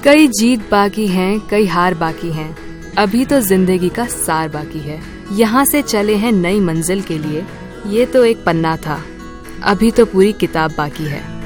कई जीत बाकी हैं, कई हार बाकी हैं, अभी तो जिंदगी का सार बाकी है। यहाँ से चले हैं नई मंजिल के लिए, ये तो एक पन्ना था, अभी तो पूरी किताब बाकी है।